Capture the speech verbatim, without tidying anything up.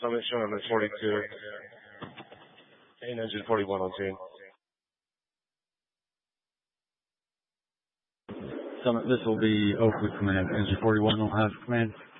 Summit showing on forty-two. And engine forty-one on scene. Summit, this will be Oakley Command. Engine forty-one will have command.